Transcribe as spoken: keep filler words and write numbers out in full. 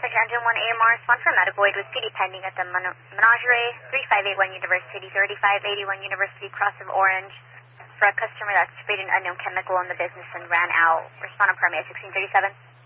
Traffic Engine one A M R, one for medical aid with P D pending at the Men- Menagerie, three five eight one University, thirty-five eighty-one University, Cross of Orange, for a customer that sprayed an unknown chemical in the business and ran out. Respond on permit sixteen thirty-seven.